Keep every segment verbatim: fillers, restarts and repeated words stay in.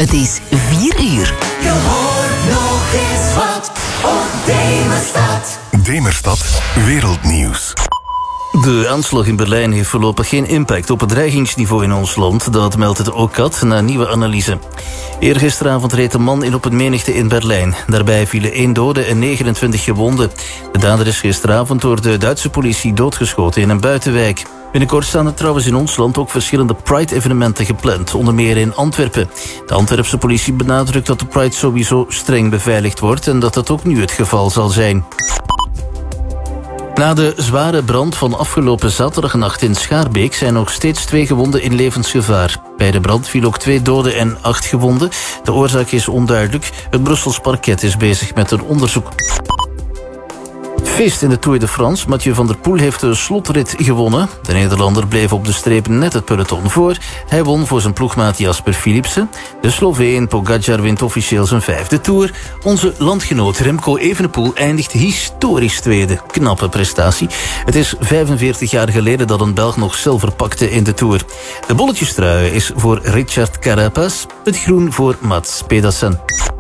Het is vier uur. Je hoort nog eens wat op Demerstad. Demerstad Wereldnieuws. De aanslag in Berlijn heeft voorlopig geen impact op het dreigingsniveau in ons land. Dat meldt het O C A D na nieuwe analyse. Eergisteravond reed een man in op een menigte in Berlijn. Daarbij vielen één dode en negenentwintig gewonden. De dader is gisteravond door de Duitse politie doodgeschoten in een buitenwijk. Binnenkort staan er trouwens in ons land ook verschillende Pride-evenementen gepland, onder meer in Antwerpen. De Antwerpse politie benadrukt dat de Pride sowieso streng beveiligd wordt en dat dat ook nu het geval zal zijn. Na de zware brand van afgelopen zaterdagnacht in Schaarbeek zijn nog steeds twee gewonden in levensgevaar. Bij de brand viel ook twee doden en acht gewonden. De oorzaak is onduidelijk. Het Brussels parket is bezig met een onderzoek. Feest in de Tour de France. Mathieu van der Poel heeft de slotrit gewonnen. De Nederlander bleef op de streep net het peloton voor. Hij won voor zijn ploegmaat Jasper Philipsen. De Sloveen Pogačar wint officieel zijn vijfde Tour. Onze landgenoot Remco Evenepoel eindigt historisch tweede. Knappe prestatie. Het is vijfenveertig jaar geleden dat een Belg nog zilver pakte in de Tour. De bolletjestrui is voor Richard Carapaz. Het groen voor Mats Pedersen.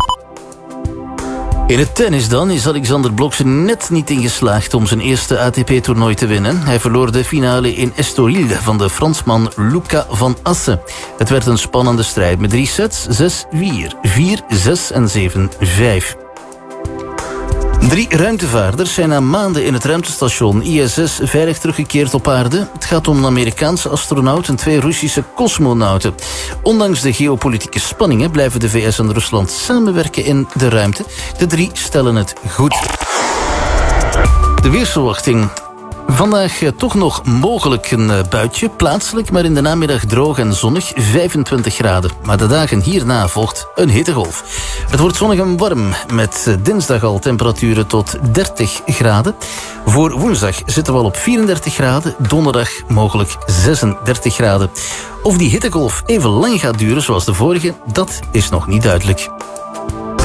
In het tennis dan is Alexander Blok er net niet in geslaagd om zijn eerste A T P-toernooi te winnen. Hij verloor de finale in Estoril van de Fransman Luca van Assen. Het werd een spannende strijd met drie sets, zes vier, vier zes en zeven vijf. Drie ruimtevaarders zijn na maanden in het ruimtestation I S S veilig teruggekeerd op aarde. Het gaat om een Amerikaanse astronaut en twee Russische cosmonauten. Ondanks de geopolitieke spanningen blijven de V S en Rusland samenwerken in de ruimte. De drie stellen het goed. De weersverwachting. Vandaag eh, toch nog mogelijk een uh, buitje, plaatselijk, maar in de namiddag droog en zonnig, vijfentwintig graden. Maar de dagen hierna volgt een hittegolf. Het wordt zonnig en warm, met uh, dinsdag al temperaturen tot dertig graden. Voor woensdag zitten we al op vierendertig graden, donderdag mogelijk zesendertig graden. Of die hittegolf even lang gaat duren zoals de vorige, dat is nog niet duidelijk.